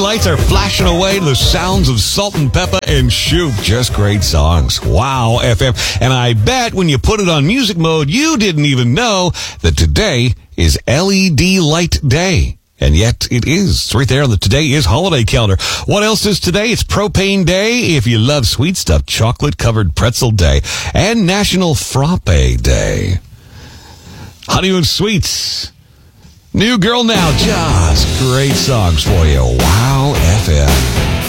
lights are flashing away to the sounds of Salt and Pepper and Shoop. Just great songs. Wow, FM. And I bet when you put it on music mode, you didn't even know that today is LED Light Day. And yet it is. It's right there on the Today Is holiday calendar. What else is today? It's Propane Day. If you love sweet stuff, Chocolate-Covered Pretzel Day. And National Frappe Day. Honeymoon Sweets. New Girl Now. Just great songs for you. Wow, FM.